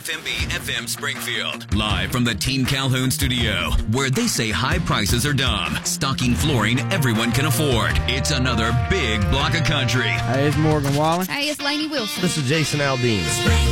WFMB FM Springfield. Live from the Team Calhoun studio, where they say high prices are dumb. Stocking flooring everyone can afford. It's another big block of country. Hey, it's Morgan Wallen. Hey, it's Lainey Wilson. This is Jason Aldean.